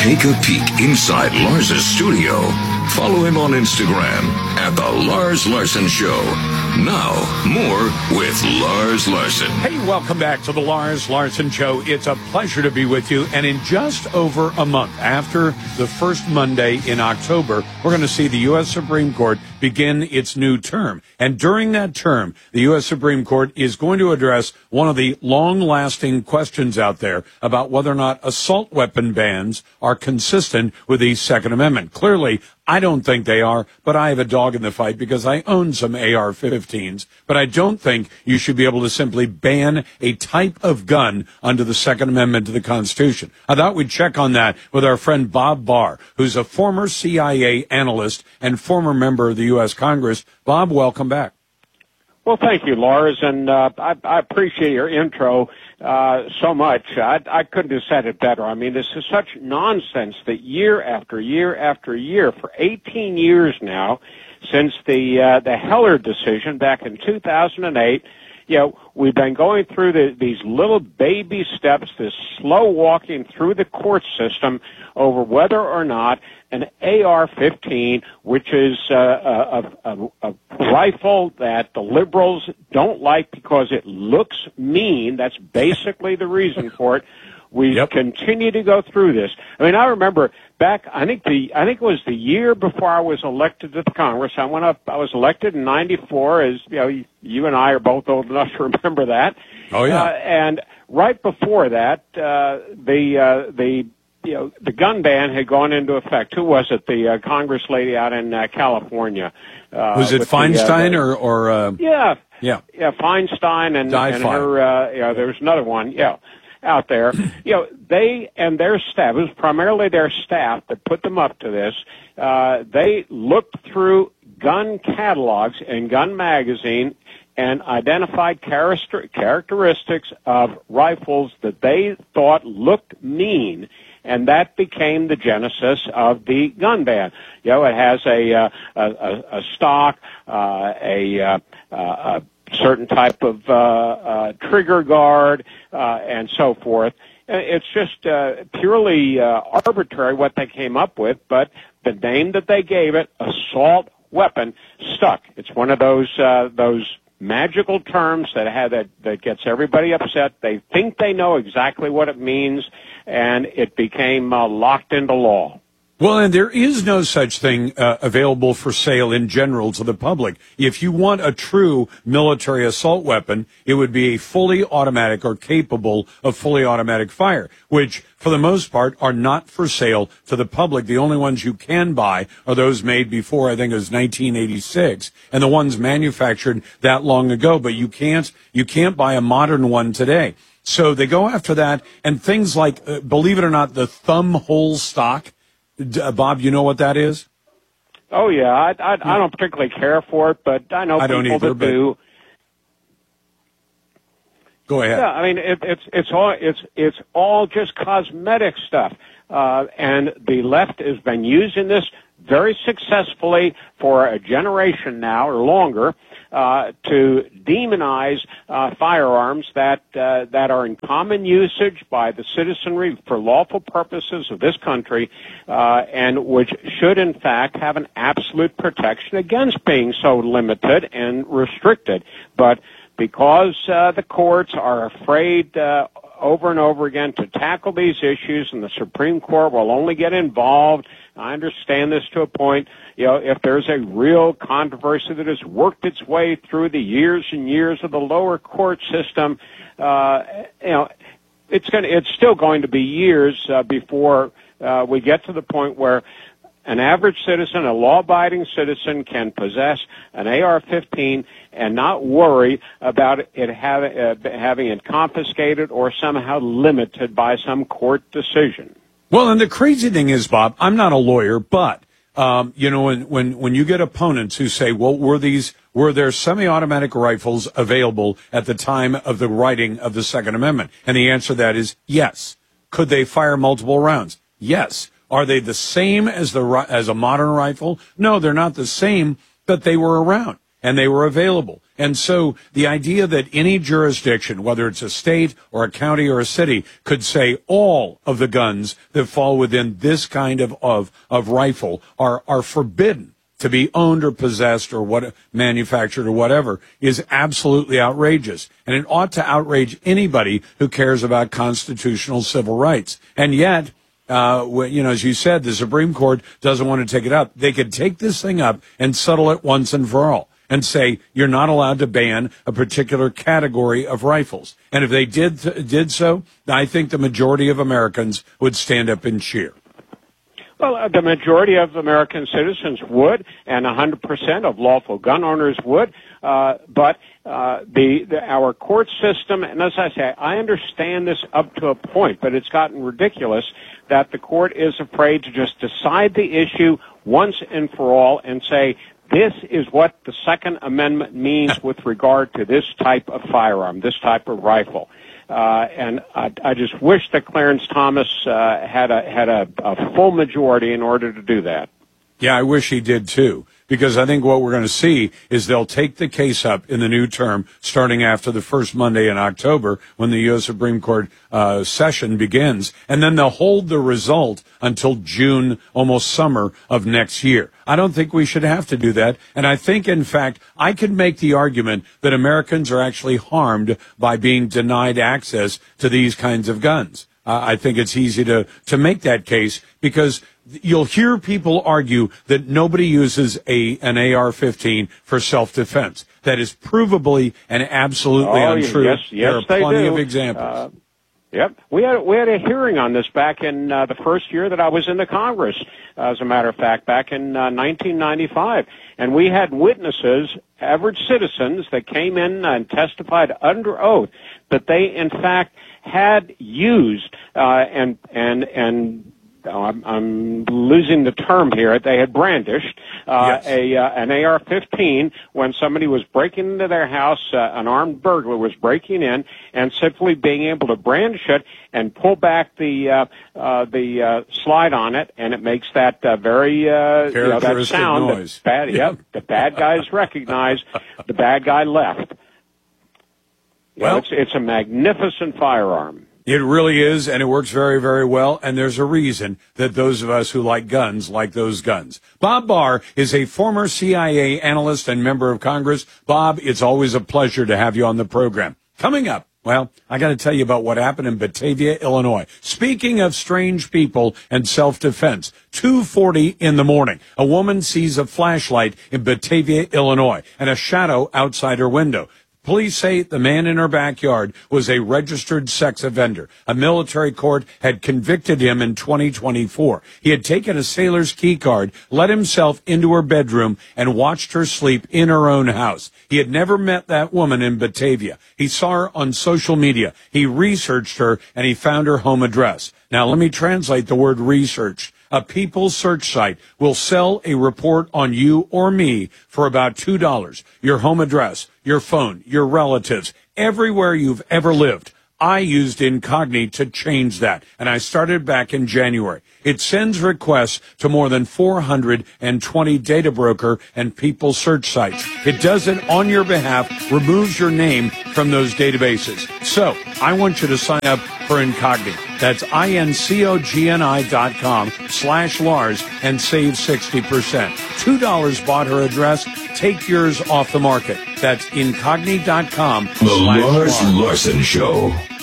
Take a peek inside Lars's studio. Follow him on Instagram at The Lars Larson Show. Now, more with Lars Larson. Hey, welcome back to The Lars Larson Show. It's a pleasure to be with you. And in just over a month, after the first Monday in October, we're going to see the U.S. Supreme Court begin its new term. And during that term, the U.S. Supreme Court is going to address one of the long-lasting questions out there about whether or not assault weapon bans are consistent with the Second Amendment. Clearly, I don't think they are, but I have a dog in the fight because I own some AR-15s. But I don't think you should be able to simply ban a type of gun under the Second Amendment to the Constitution. I thought we'd check on that with our friend Bob Barr, who's a former CIA analyst and former member of the U.S. Congress. Bob, welcome back. Well, thank you, Lars, and I appreciate your intro so much. I couldn't have said it better. I mean, this is such nonsense that year after year after year, for 18 years now, since the Heller decision back in 2008, we've been going through these little baby steps, this slow walking through the court system over whether or not an AR-15, which is a rifle that the liberals don't like because it looks mean. That's basically the reason for it. We continue to go through this. I mean, I remember back, I think it was the year before I was elected to the Congress. I was elected in '94, as you and I are both old enough to remember that. Oh yeah. And right before that, the gun ban had gone into effect. Who was it? The Congress lady out in California. Was it Feinstein or? Yeah, Feinstein and her. There was another one. Out there, they and their staff, it was primarily their staff that put them up to this. They looked through gun catalogs and gun magazine and identified characteristics of rifles that they thought looked mean, and that became the genesis of the gun ban. It has a stock, a certain type of trigger guard, and so forth. It's just purely arbitrary what they came up with, but the name that they gave it, assault weapon, stuck. It's one of those magical terms that gets everybody upset. They think they know exactly what it means, and it became locked into law. Well, and there is no such thing available for sale in general to the public. If you want a true military assault weapon, it would be a fully automatic or capable of fully automatic fire, which for the most part are not for sale to the public. The only ones you can buy are those made before, I think it was 1986, and the ones manufactured that long ago. But you can't buy a modern one today. So they go after that, and things like, believe it or not, the thumb hole stock. Bob, you know what that is? Oh yeah, I don't particularly care for it, but I know people that do. Go ahead. Yeah, I mean it's all just cosmetic stuff, and the left has been using this very successfully for a generation now or longer to demonize firearms that are in common usage by the citizenry for lawful purposes of this country, and which should in fact have an absolute protection against being so limited and restricted. But because the courts are afraid over and over again to tackle these issues, and the Supreme Court will only get involved. I understand this to a point. If there's a real controversy that has worked its way through the years and years of the lower court system, it's still going to be years before we get to the point where an average citizen, a law-abiding citizen, can possess an AR-15 and not worry about it having it confiscated or somehow limited by some court decision. Well, and the crazy thing is, Bob, I'm not a lawyer, but when you get opponents who say, well, were there semi-automatic rifles available at the time of the writing of the Second Amendment? And the answer to that is yes. Could they fire multiple rounds? Yes. Are they the same as a modern rifle? No, they're not the same, but they were around. and they were available. And so the idea that any jurisdiction, whether it's a state or a county or a city, could say all of the guns that fall within this kind of rifle are forbidden to be owned or possessed or manufactured or whatever is absolutely outrageous. And it ought to outrage anybody who cares about constitutional civil rights. And yet, as you said, the Supreme Court doesn't want to take it up. They could take this thing up and settle it once and for all and say you're not allowed to ban a particular category of rifles. And if they did so, I think the majority of Americans would stand up and cheer. Well, the majority of American citizens would, and 100% of lawful gun owners would. But our court system, and as I say, I understand this up to a point, but it's gotten ridiculous that the court is afraid to just decide the issue once and for all and say, this is what the Second Amendment means with regard to this type of firearm, this type of rifle. And I just wish that Clarence Thomas had a full majority in order to do that. Yeah, I wish he did too, because I think what we're going to see is they'll take the case up in the new term starting after the first Monday in October when the U.S. Supreme Court session begins, and then they'll hold the result until June, almost summer of next year. I don't think we should have to do that, and I think, in fact, I can make the argument that Americans are actually harmed by being denied access to these kinds of guns. I think it's easy to make that case because you'll hear people argue that nobody uses an AR-15 for self-defense. That is provably and absolutely untrue. Yes, there are plenty of examples. Yep. We had a hearing on this back in the first year that I was in the Congress, as a matter of fact, back in 1995. And we had witnesses, average citizens, that came in and testified under oath that they, in fact, had used I'm losing the term here. They had brandished an AR-15 when somebody was breaking into their house. An armed burglar was breaking in, and simply being able to brandish it and pull back the slide on it, and it makes that that sound. Noise. The bad guys recognize the bad guy left. Well, it's a magnificent firearm. It really is, and it works very, very well, and there's a reason that those of us who like guns like those guns. Bob Barr is a former CIA analyst and member of Congress. Bob, it's always a pleasure to have you on the program. Coming up, well, I got to tell you about what happened in Batavia, Illinois. Speaking of strange people and self-defense, 2:40 in the morning, a woman sees a flashlight in Batavia, Illinois, and a shadow outside her window. Police say the man in her backyard was a registered sex offender. A military court had convicted him in 2024. He had taken a sailor's key card, let himself into her bedroom, and watched her sleep in her own house. He had never met that woman in Batavia. He saw her on social media. He researched her, and he found her home address. Now, let me translate the word research. A People search site will sell a report on you or me for about $2. Your home address, your phone, your relatives, everywhere you've ever lived. I used Incogni to change that, and I started back in January. It sends requests to more than 420 data broker and People search sites. It does it on your behalf, removes your name from those databases. So I want you to sign up for Incogni. That's incogni.com/Lars and save 60%. $2 bought her address. Take yours off the market. That's incogni.com/Lars. The Lars Larson Show.